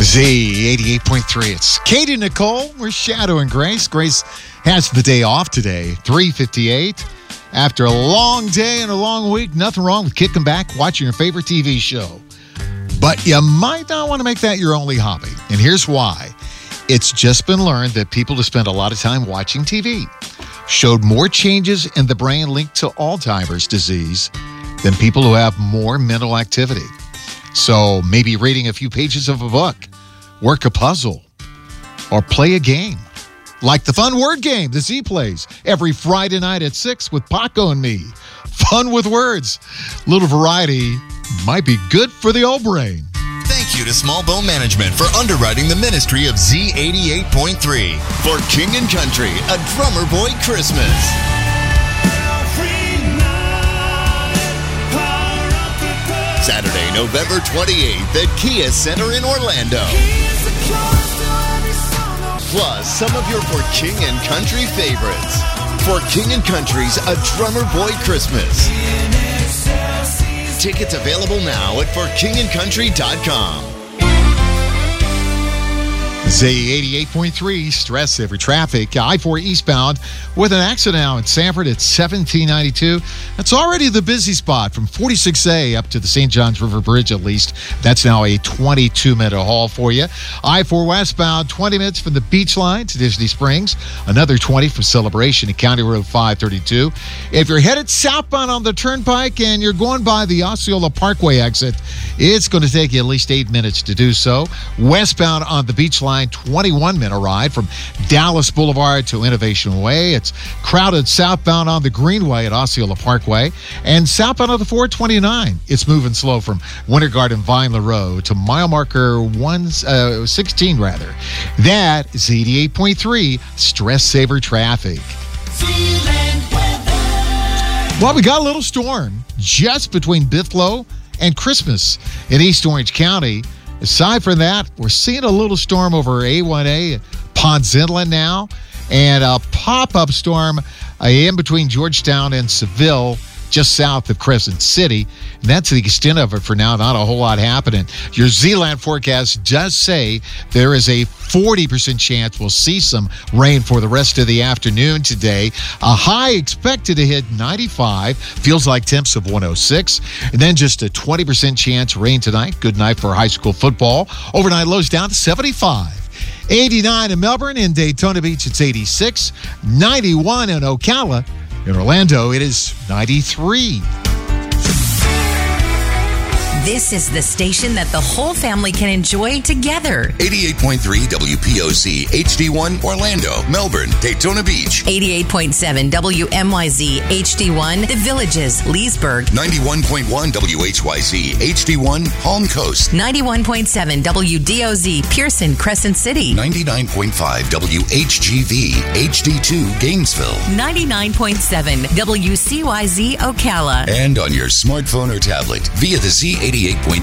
Z88.3. It's Katie and Nicole. We're shadowing Grace. Grace has the day off today, 3:58. After a long day and a long week, nothing wrong with kicking back, watching your favorite TV show. But you might not want to make that your only hobby. And here's why. It's just been learned that people who spend a lot of time watching TV showed more changes in the brain linked to Alzheimer's disease than people who have more mental activity. So maybe reading a few pages of a book, work a puzzle, or play a game. Like the fun word game the Z plays every Friday night at 6 with Paco and me. Fun with words. Little variety might be good for the old brain. Thank you to Small Bone Management for underwriting the ministry of Z88.3. For King & Country, a Drummer Boy Christmas. Saturday, November 28th at Kia Center in Orlando. Plus, some of your For King & Country favorites. For King & Country's A Drummer Boy Christmas. Tickets available now at forkingandcountry.com. Z88.3, stress saver traffic. I-4 eastbound with an accident now in Sanford at 1792. That's already the busy spot from 46A up to the St. Johns River Bridge at least. That's now a 22-minute haul for you. I-4 westbound, 20 minutes from the beach line to Disney Springs. Another 20 from Celebration to County Road 532. If you're headed southbound on the Turnpike and you're going by the Osceola Parkway exit, it's going to take you at least 8 minutes to do so. Westbound on the beach line, 21-minute ride from Dallas Boulevard to Innovation Way. It's crowded southbound on the Greenway at Osceola Parkway. And southbound on the 429, it's moving slow from Winter Garden Vineland Road to mile marker 16 rather. That is 88.3 stress saver traffic. Well, we got a little storm just between Bithlo and Christmas in East Orange County. Aside from that, we're seeing a little storm over A1A at Ponds Inlet now, and a pop-up storm in between Georgetown and Seville, just south of Crescent City. And that's the extent of it for now. Not a whole lot happening. Your Zealand forecast does say there is a 40% chance we'll see some rain for the rest of the afternoon today. A high expected to hit 95. Feels like temps of 106. And then just a 20% chance rain tonight. Good night for high school football. Overnight lows down to 75. 89 in Melbourne. In Daytona Beach, it's 86. 91 in Ocala. In Orlando, it is 93. This is the station that the whole family can enjoy together. 88.3 WPOC, HD1, Orlando, Melbourne, Daytona Beach. 88.7 WMYZ, HD1, The Villages, Leesburg. 91.1 WHYZ, HD1, Palm Coast. 91.7 WDOZ, Pearson, Crescent City. 99.5 WHGV, HD2, Gainesville. 99.7 WCYZ, Ocala. And on your smartphone or tablet via the Z88.3